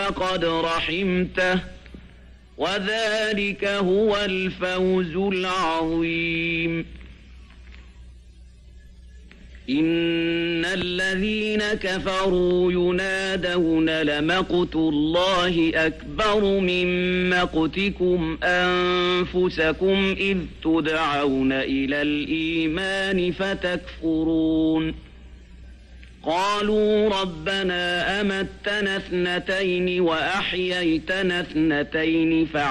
فقد رحمته وذلك هو الفوز العظيم. إن الذين كفروا ينادون لمقت الله أكبر من مقتكم أنفسكم إذ تدعون إلى الإيمان فتكفرون. قالوا ربنا أمتنا اثنتين وأحييتنا اثنتين